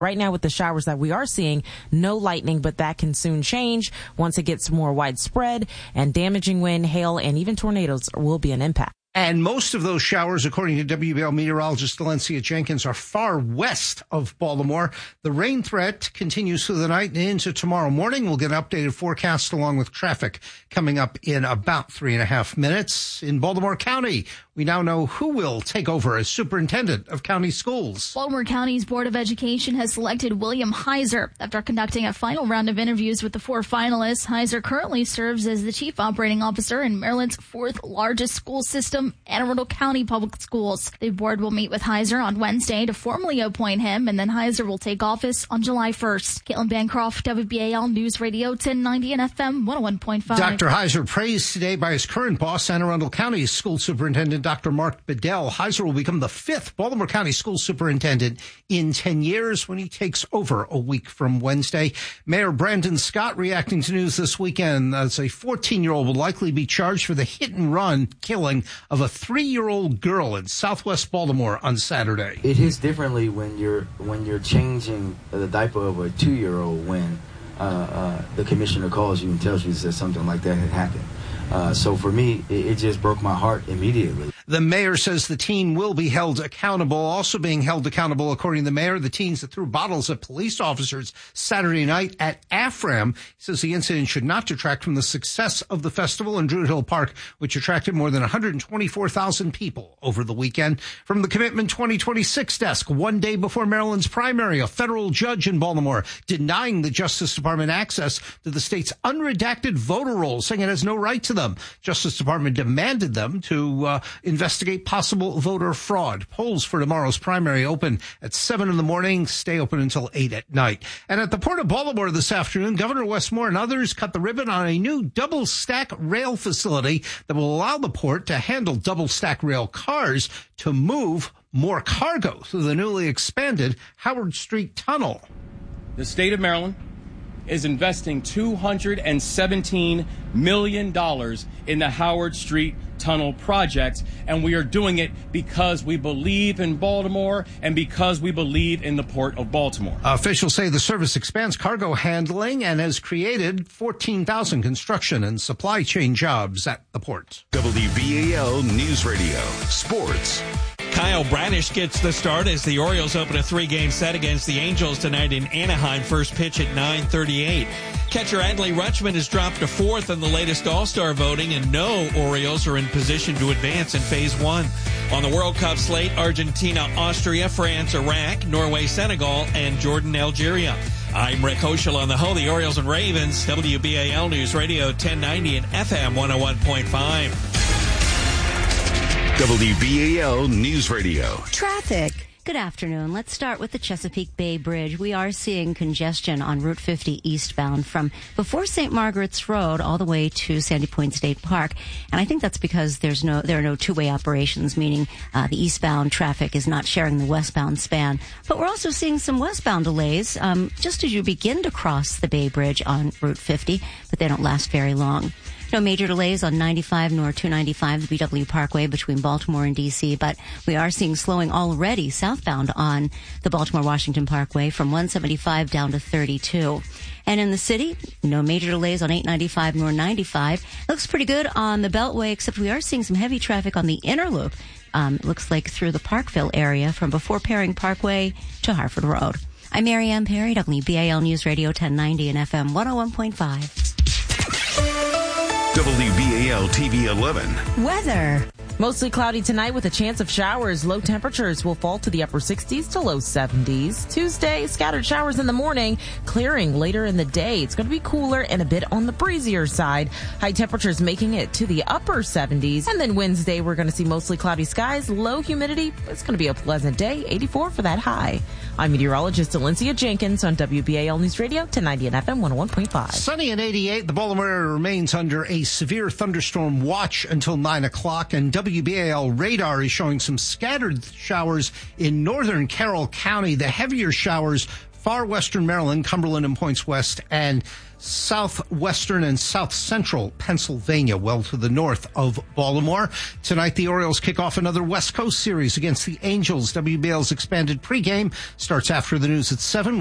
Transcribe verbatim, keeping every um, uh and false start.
Right now with the showers that we are seeing, no lightning, but that can soon change once it gets more widespread, and damaging wind, hail, and even tornadoes will be an impact. And most of those showers, according to W B A L meteorologist Valencia Jenkins, are far west of Baltimore. The rain threat continues through the night and into tomorrow morning. We'll get an updated forecast along with traffic coming up in about three and a half minutes. In Baltimore County, we now know who will take over as superintendent of county schools. Baltimore County's Board of Education has selected William Heiser. After conducting a final round of interviews with the four finalists, Heiser currently serves as the chief operating officer in Maryland's fourth largest school system, Anne Arundel County Public Schools. The board will meet with Heiser on Wednesday to formally appoint him, and then Heiser will take office on July first. Caitlin Bancroft, W B A L News Radio ten ninety and F M one oh one point five. Doctor Heiser praised today by his current boss, Anne Arundel County School Superintendent Doctor Mark Bedell. Heiser will become the fifth Baltimore County School Superintendent in ten years when he takes over a week from Wednesday. Mayor Brandon Scott reacting to news this weekend as a fourteen-year-old will likely be charged for the hit-and-run killing of a three-year-old girl in southwest Baltimore on Saturday. It hits differently when you're when you're changing the diaper of a two-year-old when uh, uh, the commissioner calls you and tells you that something like that had happened. Uh, so for me, it, it just broke my heart immediately. The mayor says the teen will be held accountable. Also being held accountable, according to the mayor, the teens that threw bottles at police officers Saturday night at AFRAM. He says the incident should not detract from the success of the festival in Druid Hill Park, which attracted more than one hundred twenty-four thousand people over the weekend. From the Commitment twenty twenty-six desk, one day before Maryland's primary, a federal judge in Baltimore denying the Justice Department access to the state's unredacted voter rolls, saying it has no right to them. Justice Department demanded them to uh, investigate possible voter fraud. Polls for tomorrow's primary open at seven in the morning, stay open until eight at night. And at the Port of Baltimore this afternoon, Governor Wes Moore and others cut the ribbon on a new double-stack rail facility that will allow the port to handle double-stack rail cars to move more cargo through the newly expanded Howard Street Tunnel. The state of Maryland is investing two hundred seventeen million dollars in the Howard Street Tunnel project, and we are doing it because we believe in Baltimore and because we believe in the Port of Baltimore. Officials say the service expands cargo handling and has created fourteen thousand construction and supply chain jobs at the port. W B A L News Radio Sports. Kyle Bradish gets the start as the Orioles open a three-game set against the Angels tonight in Anaheim. First pitch at nine thirty-eight. Catcher Adley Rutschman has dropped to fourth in the latest All-Star voting, and no Orioles are in position to advance in Phase one. On the World Cup slate, Argentina, Austria, France, Iraq, Norway, Senegal, and Jordan, Algeria. I'm Rick Hoschel on the Ho, the Orioles and Ravens, W B A L News Radio ten ninety and F M one oh one point five. W B A L News Radio. Traffic. Good afternoon. Let's start with the Chesapeake Bay Bridge. We are seeing congestion on Route fifty eastbound from before Saint Margaret's Road all the way to Sandy Point State Park. And I think that's because there's no, there are no two-way operations, meaning uh, the eastbound traffic is not sharing the westbound span. But we're also seeing some westbound delays um, just as you begin to cross the Bay Bridge on Route fifty, but they don't last very long. No major delays on ninety-five nor two ninety-five, the B W Parkway between Baltimore and D C, but we are seeing slowing already southbound on the Baltimore-Washington Parkway from one seventy-five down to thirty-two. And in the city, no major delays on eight ninety-five nor ninety-five. Looks pretty good on the Beltway, except we are seeing some heavy traffic on the inner loop. Um, it looks like through the Parkville area from before Paring Parkway to Harford Road. I'm Mary Ann Perry, W B A L News Radio ten ninety and F M one oh one point five. W B A L T V eleven. Weather. Mostly cloudy tonight with a chance of showers. Low temperatures will fall to the upper sixties to low seventies. Tuesday, scattered showers in the morning, clearing later in the day. It's going to be cooler and a bit on the breezier side. High temperatures making it to the upper seventies. And then Wednesday, we're going to see mostly cloudy skies, low humidity. It's going to be a pleasant day, eighty-four for that high. I'm meteorologist Valencia Jenkins on W B A L News Radio ten ninety and F M one oh one point five. Sunny and eighty-eight. The Baltimore area remains under a severe thunderstorm watch until nine o'clock, and W B A L radar is showing some scattered showers in northern Carroll County. The heavier showers far western Maryland, Cumberland and points west, and southwestern and south central Pennsylvania, well to the north of Baltimore. Tonight, the Orioles kick off another West Coast series against the Angels. W B L's expanded pregame starts after the news at seven.